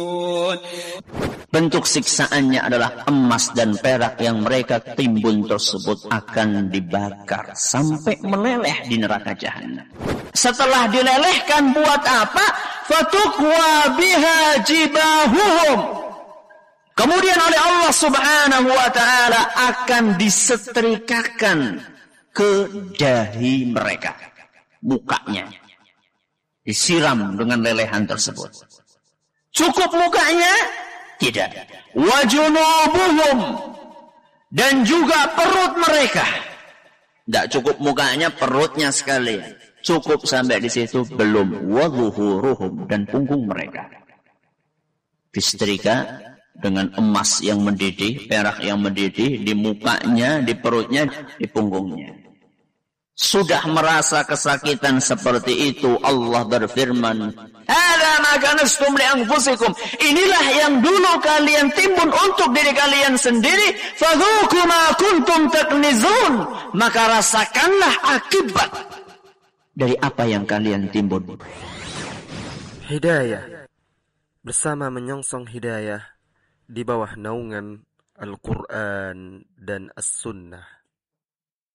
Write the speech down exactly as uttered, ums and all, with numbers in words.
Bentuk siksaannya adalah emas dan perak yang mereka timbun tersebut akan dibakar sampai meleleh di neraka jahanam. Setelah dilelehkan buat apa? Fatukwa biha jibahuhum. Kemudian oleh Allah Subhanahu wa taala akan disetrikakan ke dahi mereka, mukanya disiram dengan lelehan tersebut. Cukup mukanya? Tidak. Wajunubuhum, dan juga perut mereka. Tidak cukup mukanya, perutnya sekalian. Cukup sampai di situ belum. Wadhuhuruhum, dan punggung mereka disetrika dengan emas yang mendidih, perak yang mendidih di mukanya, di perutnya, di punggungnya. Sudah merasa kesakitan seperti itu, Allah berfirman, "Hadza ma kanastum li anfusikum." Inilah yang dulu kalian timbun untuk diri kalian sendiri. Fadzuqu ma kuntum taknizun. Maka rasakanlah akibat dari apa yang kalian timbun. Hidayah bersama menyongsong hidayah di bawah naungan Al-Quran dan As-Sunnah.